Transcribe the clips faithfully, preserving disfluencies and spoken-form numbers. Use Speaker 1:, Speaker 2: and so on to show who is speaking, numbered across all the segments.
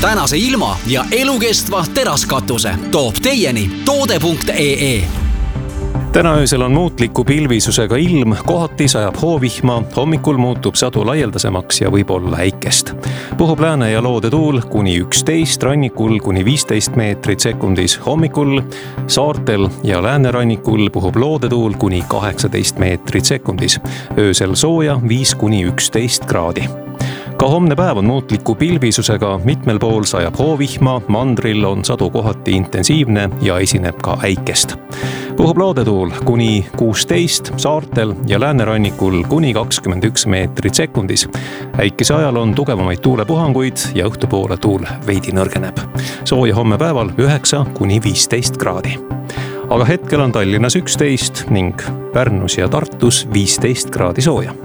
Speaker 1: tänase ilma ja elukestva teraskatuse toob teieni toode punkt ee.
Speaker 2: Täna öösel on muutliku pilvisusega ilm, kohati sajab hoovihma, hommikul muutub sadu laialdasemaks ja võib olla äikest. Puhub lääne ja loode tuul kuni üksteist, rannikul kuni viisteist meetrit sekundis, hommikul saartel ja läänerannikul puhub loode tuul kuni kaheksateist meetrit sekundis, öösel sooja viis kuni üksteist kraadi. Ka homne päev on muutliku pilvisusega, mitmel pool sajab hoovihma, mandril on sadu kohati intensiivne ja esineb ka äikest. Puhub loodetuul kuni kuusteist, saartel ja läänerannikul kuni kakskümmend üks meetrit sekundis. Äikese ajal on tugevamaid tuulepuhanguid ja õhtupoole tuul veidi nõrgeneb. Sooja homme päeval üheksa kuni viisteist kraadi. Aga hetkel on Tallinnas üksteist ning Pärnus ja Tartus viisteist kraadi sooja.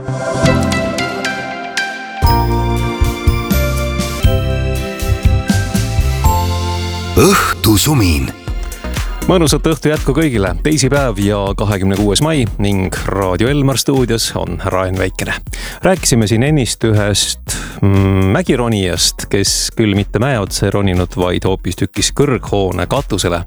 Speaker 3: Õhtusumin.
Speaker 2: Mõnusat õhtu jätku kõigile. Teisipäev ja kahekümne kuues mai ning Raadio Elmar stuudios on Raen Väikene. Rääkisime siin ennist ühest mägironijast, kes küll mitte mäe otse roninud, vaid hoopis tükis kõrghoone katusele.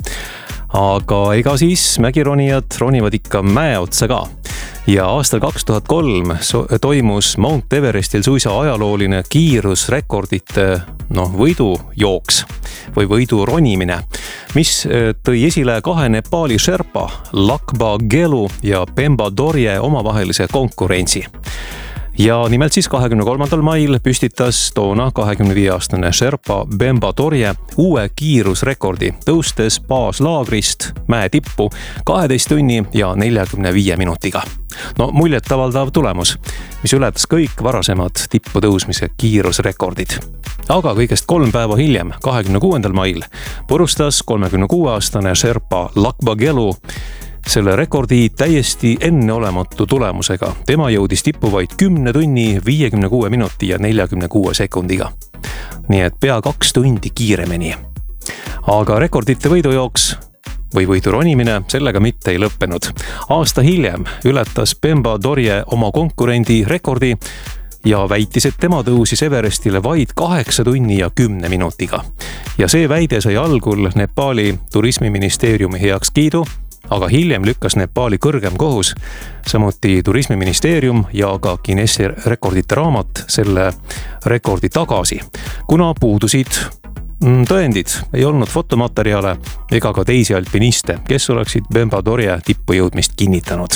Speaker 2: Aga ega siis mägironijad ronivad ikka mäe otsa ka. Ja aastal kaks tuhat kolm toimus Mount Everestil suisa ajalooline kiirusrekordite no, võidujooks või võidu ronimine, mis tõi esile kahe Nepali Sherpa, Lakba Gelu ja Pemba Dorje omavahelise konkurentsi. Ja nimelt siis kahekümne kolmandal mail püstitas toona kahekümne viie aastane Sherpa Pemba Dorje uue kiirusrekordi, tõustes baaslaagrist mäe tippu kaheteist tunni ja neljakümne viie minutiga. No muljet avaldav tulemus, mis ületas kõik varasemad tippu tõusmise kiirusrekordid. Aga kõigest kolm päeva hiljem, kahekümne kuuendal mail, purustas kolmekümne kuue aastane Sherpa Lakba Gelu selle rekordi täiesti enneolematu tulemusega. Tema jõudis tippu vaid kümne tunni, viiekümne kuue minuti ja neljakümne kuue sekundiga. Nii et pea kaks tundi kiiremini. Aga rekordite võidujooks või võidu ronimine sellega mitte ei lõppenud. Aasta hiljem ületas Pemba Dorje oma konkurendi rekordi ja väitis, et tema tõusis Everestile vaid kaheksa tunni ja kümne minutiga. Ja see väide sai algul Nepali turismiministeeriumi heaks kiidu, aga hiljem lükkas Nepali kõrgem kohus, samuti turismiministeerium ja ka Guinessi rekordite raamat selle rekordi tagasi, kuna puudusid tõendid, ei olnud fotomaterjale ega ka teisi alpiniste, kes oleksid Pemba Dorje tippu jõudmist kinnitanud.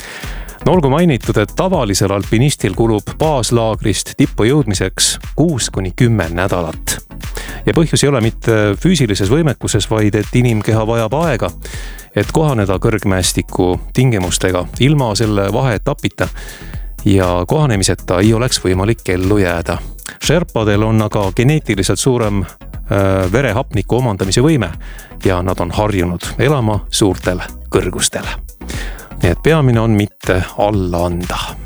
Speaker 2: No olgu mainitud, et tavalisel alpinistil kulub baaslaagrist tippu jõudmiseks kuus kuni kümme nädalat. Ja põhjus ei ole mitte füüsilises võimekuses, vaid et inimkeha vajab aega, et kohaneda kõrgmäestiku tingimustega ilma selle vaheetapita ja kohanemiseta ei oleks võimalik ellu jääda. Sherpadel on aga geneetiliselt suurem verehapniku omandamise võime ja nad on harjunud elama suurtel kõrgustel. Nii et peamine on mitte alla anda.